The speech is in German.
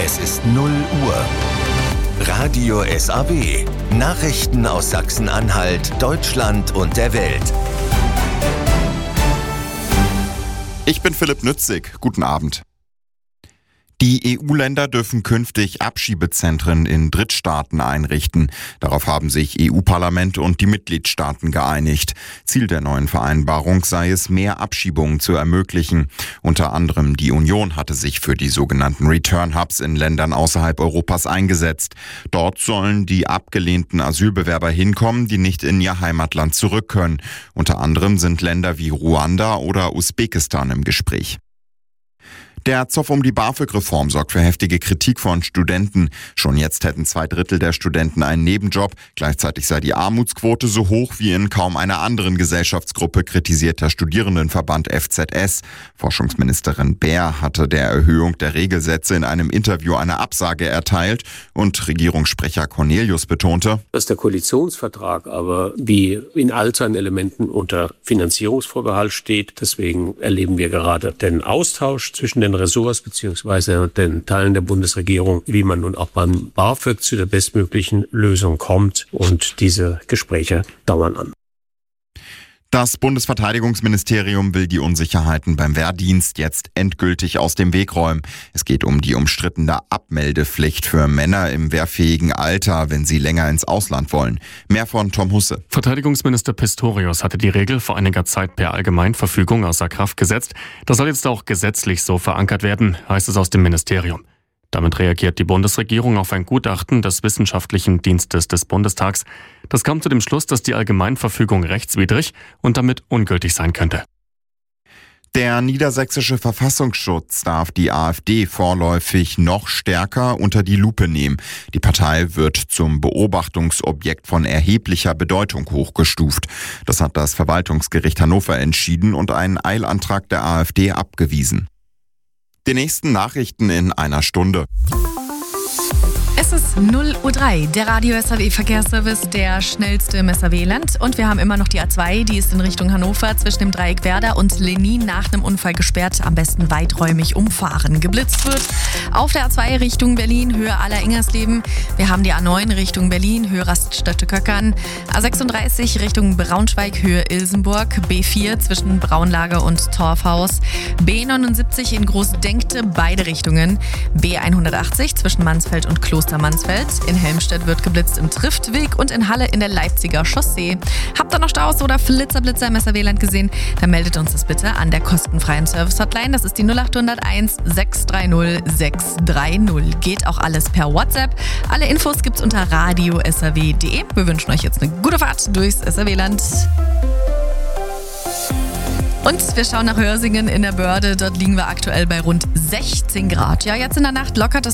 Es ist 0 Uhr. Radio SAW. Nachrichten aus Sachsen-Anhalt, Deutschland und der Welt. Ich bin Philipp Nützig. Guten Abend. Die EU-Länder dürfen künftig Abschiebezentren in Drittstaaten einrichten. Darauf haben sich EU-Parlament und die Mitgliedstaaten geeinigt. Ziel der neuen Vereinbarung sei es, mehr Abschiebungen zu ermöglichen. Unter anderem die Union hatte sich für die sogenannten Return-Hubs in Ländern außerhalb Europas eingesetzt. Dort sollen die abgelehnten Asylbewerber hinkommen, die nicht in ihr Heimatland zurück können. Unter anderem sind Länder wie Ruanda oder Usbekistan im Gespräch. Der Zoff um die BAföG-Reform sorgt für heftige Kritik von Studenten. Schon jetzt hätten 2/3 der Studenten einen Nebenjob. Gleichzeitig sei die Armutsquote so hoch wie in kaum einer anderen Gesellschaftsgruppe, kritisiert der Studierendenverband FZS. Forschungsministerin Baer hatte der Erhöhung der Regelsätze in einem Interview eine Absage erteilt und Regierungssprecher Cornelius betonte, dass der Koalitionsvertrag aber wie in all seinen Elementen unter Finanzierungsvorbehalt steht. Deswegen erleben wir gerade den Austausch zwischen den Ressorts bzw. den Teilen der Bundesregierung, wie man nun auch beim BAföG zu der bestmöglichen Lösung kommt. Und diese Gespräche dauern an. Das Bundesverteidigungsministerium will die Unsicherheiten beim Wehrdienst jetzt endgültig aus dem Weg räumen. Es geht um die umstrittene Abmeldepflicht für Männer im wehrfähigen Alter, wenn sie länger ins Ausland wollen. Mehr von Tom Husse. Verteidigungsminister Pistorius hatte die Regel vor einiger Zeit per Allgemeinverfügung außer Kraft gesetzt. Das soll jetzt auch gesetzlich so verankert werden, heißt es aus dem Ministerium. Damit reagiert die Bundesregierung auf ein Gutachten des Wissenschaftlichen Dienstes des Bundestags. Das kam zu dem Schluss, dass die Allgemeinverfügung rechtswidrig und damit ungültig sein könnte. Der niedersächsische Verfassungsschutz darf die AfD vorläufig noch stärker unter die Lupe nehmen. Die Partei wird zum Beobachtungsobjekt von erheblicher Bedeutung hochgestuft. Das hat das Verwaltungsgericht Hannover entschieden und einen Eilantrag der AfD abgewiesen. Die nächsten Nachrichten in einer Stunde. Es ist 0:03 Uhr, der Radio SAW Verkehrsservice, der schnellste im SAW-Land. Und wir haben immer noch die A2, die ist in Richtung Hannover zwischen dem Dreieck Werder und Lenin nach einem Unfall gesperrt. Am besten weiträumig umfahren. Geblitzt wird auf der A2 Richtung Berlin, Höhe Aller-Ingersleben. Wir haben die A9 Richtung Berlin, Höhe Raststätte-Köckern. A36 Richtung Braunschweig, Höhe Ilsenburg. B4 zwischen Braunlager und Torfhaus. B79 in Großdenkte, beide Richtungen. B180 zwischen Mansfeld und Kloster Mansfeld. In Helmstedt wird geblitzt im Triftweg und in Halle in der Leipziger Chaussee. Habt ihr noch Staus oder Blitzer im SAW-Land gesehen? Dann meldet uns das bitte an der kostenfreien Service-Hotline. Das ist die 0801 630 630. Geht auch alles per WhatsApp. Alle Infos gibt's unter radio-saw.de. Wir wünschen euch jetzt eine gute Fahrt durchs SAW-Land. Und wir schauen nach Hörsingen in der Börde. Dort liegen wir aktuell bei rund 16 Grad. Ja, jetzt in der Nacht lockert es